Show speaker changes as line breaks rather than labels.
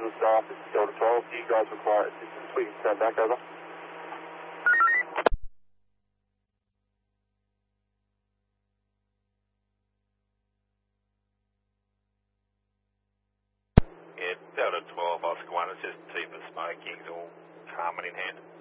Delta staff, this is Delta 12. Do you guys require assistance? We can stand back, over.
Yeah, Delta 12, Oscar 1, it's just T for smoking, all calm and in hand.